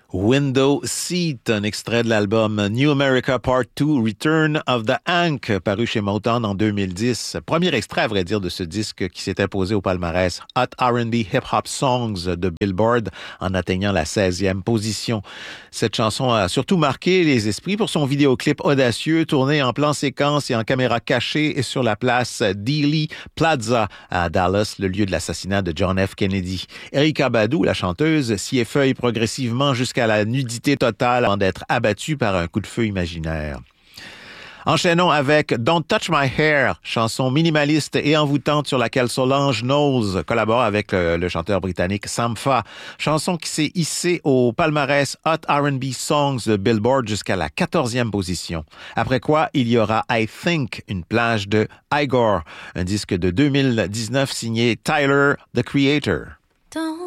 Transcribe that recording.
Window Seat, un extrait de l'album New America Part 2, Return of the Hank, paru chez Motown en 2010. Premier extrait, à vrai dire, de ce disque qui s'est imposé au palmarès Hot R&B Hip Hop Songs de Billboard en atteignant la 16e position. Cette chanson a surtout marqué les esprits pour son vidéoclip audacieux, tourné en plan séquence et en caméra cachée sur la place Dealey Plaza à Dallas, le lieu de l'assassinat de John F. Kennedy. Erykah Badu, la chanteuse, s'y effeuille progressivement jusqu'à la nudité totale avant d'être abattue par un coup de feu imaginaire. Enchaînons avec Don't Touch My Hair, chanson minimaliste et envoûtante sur laquelle Solange Knowles collabore avec le chanteur britannique Sampha. Chanson qui s'est hissée au palmarès Hot R&B Songs de Billboard jusqu'à la 14e position. Après quoi, il y aura I Think, une plage de Igor, un disque de 2019 signé Tyler, the Creator. Don't